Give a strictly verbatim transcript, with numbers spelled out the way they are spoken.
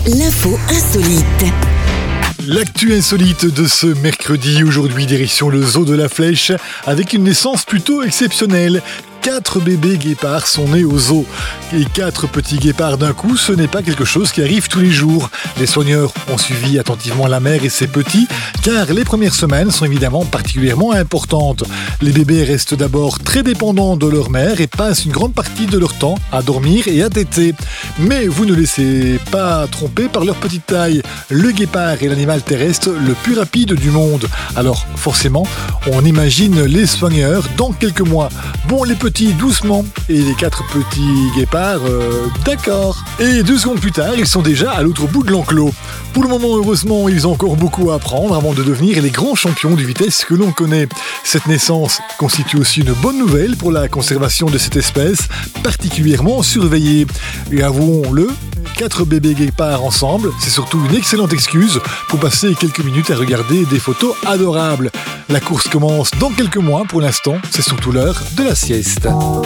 L'info insolite. L'actu insolite de ce mercredi, aujourd'hui direction le zoo de la Flèche, avec une naissance plutôt exceptionnelle. Quatre bébés guépards sont nés au zoo. Et quatre petits guépards d'un coup, ce n'est pas quelque chose qui arrive tous les jours. Les soigneurs ont suivi attentivement la mère et ses petits, car les premières semaines sont évidemment particulièrement importantes. Les bébés restent d'abord très dépendants de leur mère et passent une grande partie de leur temps à dormir et à téter. Mais vous ne laissez pas tromper par leur petite taille. Le guépard est l'animal terrestre le plus rapide du monde. Alors forcément, on imagine les soigneurs dans quelques mois. Bon, les petits doucement, et les quatre petits guépards, euh, d'accord. Et deux secondes plus tard, ils sont déjà à l'autre bout de l'enclos. Pour le moment, heureusement, ils ont encore beaucoup à apprendre avant de devenir les grands champions du vitesse que l'on connaît. Cette naissance constitue aussi une bonne nouvelle pour la conservation de cette espèce, particulièrement surveillée. Et avouons-le, quatre bébés guépards ensemble, c'est surtout une excellente excuse pour passer quelques minutes à regarder des photos adorables. La course commence dans quelques mois, pour l'instant, c'est surtout l'heure de la sieste.